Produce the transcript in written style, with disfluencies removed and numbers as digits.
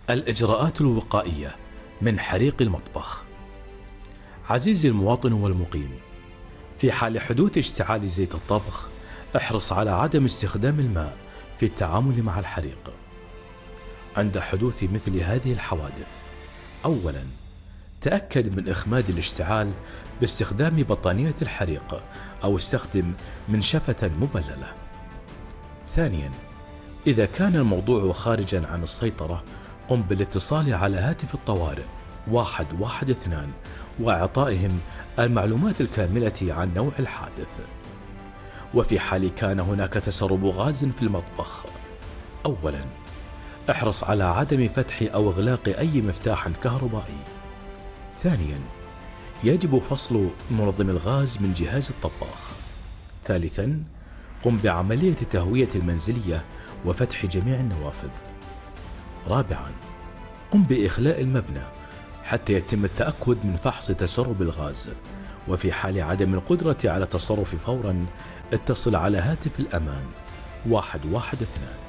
الإجراءات الوقائية من حريق المطبخ. عزيزي المواطن والمقيم، في حال حدوث اشتعال زيت الطبخ احرص على عدم استخدام الماء في التعامل مع الحريق. عند حدوث مثل هذه الحوادث، أولا تأكد من إخماد الاشتعال باستخدام بطانية الحريق أو استخدم منشفة مبللة. ثانيا، إذا كان الموضوع خارجا عن السيطرة قم بالاتصال على هاتف الطوارئ 112 وإعطائهم المعلومات الكاملة عن نوع الحادث. وفي حال كان هناك تسرب غاز في المطبخ، أولا احرص على عدم فتح أو إغلاق أي مفتاح كهربائي. ثانيا، يجب فصل منظم الغاز من جهاز الطباخ. ثالثا، قم بعملية التهوية المنزلية وفتح جميع النوافذ. رابعا، قم بإخلاء المبنى حتى يتم التأكد من فحص تسرب الغاز. وفي حال عدم القدرة على التصرف فورا اتصل على هاتف الأمان 112.